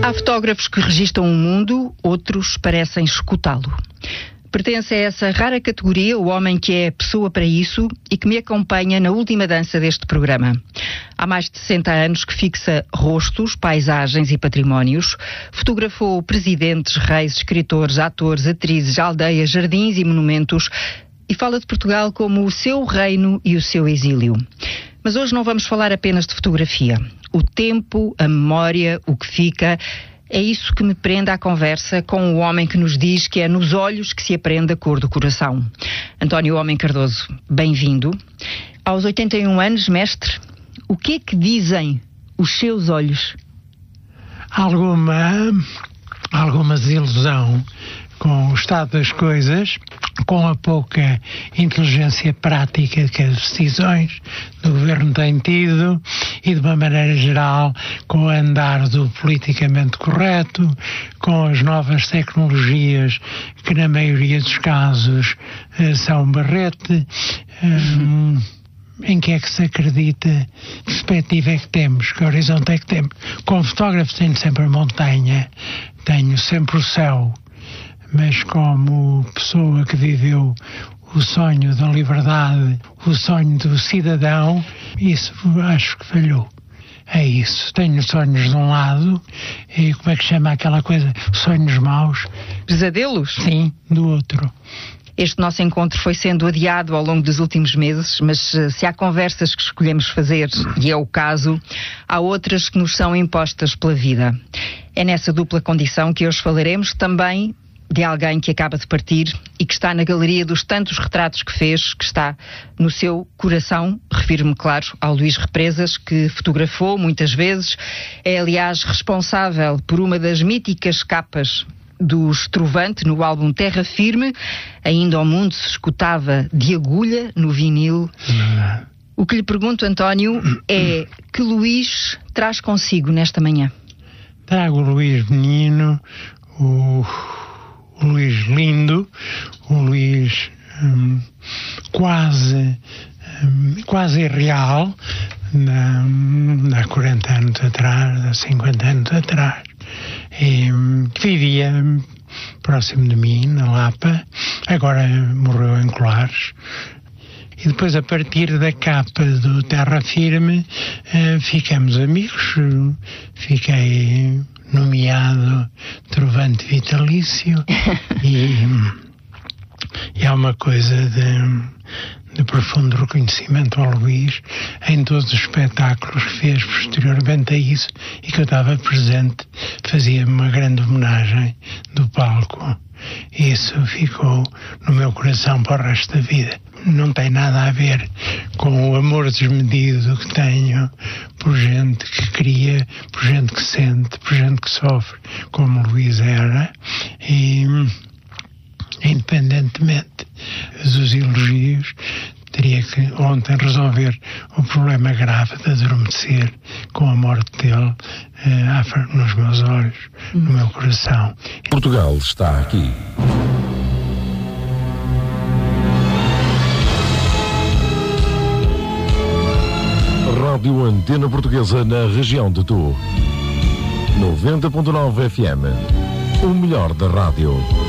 Há fotógrafos que registam o mundo, outros parecem escutá-lo. Pertence a essa rara categoria o homem que é pessoa para isso e que me acompanha na última dança deste programa. Há mais de 60 anos que fixa rostos, paisagens e patrimónios. Fotografou presidentes, reis, escritores, atores, atrizes, aldeias, jardins e monumentos e fala de Portugal como o seu reino e o seu exílio. Mas hoje não vamos falar apenas de fotografia. O tempo, a memória, o que fica, é isso que me prende à conversa com o homem que nos diz que é nos olhos que se aprende a cor do coração. António Homem Cardoso, bem-vindo. Aos 81 anos, mestre, o que é que dizem os seus olhos? Alguma desilusão com o estado das coisas, com a pouca inteligência prática que as decisões do governo têm tido e, de uma maneira geral, com o andar do politicamente correto, com as novas tecnologias que, na maioria dos casos, são barrete. Em que é que se acredita? Que perspectiva é que temos? Que horizonte é que temos? Como fotógrafo tenho sempre a montanha, tenho sempre o céu, mas como pessoa que viveu o sonho da liberdade, o sonho do cidadão, isso acho que falhou. É isso. Tenho sonhos de um lado e como é que chama aquela coisa? Sonhos maus. Pesadelos? Sim, do outro. Este nosso encontro foi sendo adiado ao longo dos últimos meses, mas se há conversas que escolhemos fazer, e é o caso, há outras que nos são impostas pela vida. É nessa dupla condição que hoje falaremos também de alguém que acaba de partir e que está na galeria dos tantos retratos que fez, que está no seu coração. Refiro-me, claro, ao Luís Represas, que fotografou muitas vezes. É, aliás, responsável por uma das míticas capas do Estrovante no álbum Terra Firme. Ainda ao mundo se escutava de agulha no vinil. O que lhe pergunto, António, é que Luís traz consigo nesta manhã? Trago o Luís menino, o Luís lindo, o Luís quase irreal, há 40 anos atrás, há 50 anos atrás, e que vivia próximo de mim, na Lapa, agora morreu em Colares. E depois, a partir da capa do Terra Firme, ficamos amigos. Fiquei nomeado Trovante Vitalício e há uma coisa de profundo reconhecimento ao Luís em todos os espetáculos que fez posteriormente a isso e que eu estava presente. Fazia-me uma grande homenagem do palco. Isso ficou no meu coração para o resto da vida. Não tem nada a ver com o amor desmedido que tenho por gente que cria, por gente que sente, por gente que sofre, como o Luís era. E, independentemente dos elogios, teria que ontem resolver o problema grave de adormecer com a morte dele nos meus olhos, no meu coração. Portugal está aqui. Rádio Antena Portuguesa na região de Tu. 90.9 FM. O melhor da rádio.